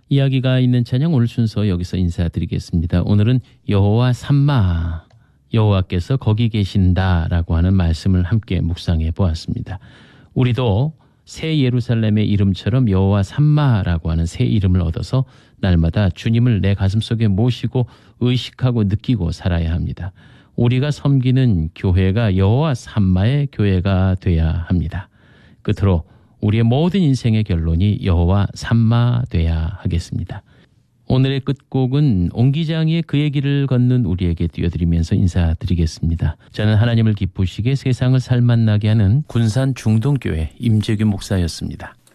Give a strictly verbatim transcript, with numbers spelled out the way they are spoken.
이야기가 있는 찬양 오늘 순서 여기서 인사드리겠습니다. 오늘은 여호와 삼마, 여호와께서 거기 계신다라고 하는 말씀을 함께 묵상해 보았습니다. 우리도 새 예루살렘의 이름처럼 여호와 삼마라고 하는 새 이름을 얻어서 날마다 주님을 내 가슴속에 모시고 의식하고 느끼고 살아야 합니다. 우리가 섬기는 교회가 여호와 삼마의 교회가 돼야 합니다. 끝으로 우리의 모든 인생의 결론이 여호와 삼마 돼야 하겠습니다. 오늘의 끝곡은 옹기장이의 그의 길을 걷는 우리에게 띄워드리면서 인사드리겠습니다. 저는 하나님을 기쁘시게 세상을 살맛나게 하는 군산 중동교회 임재규 목사였습니다.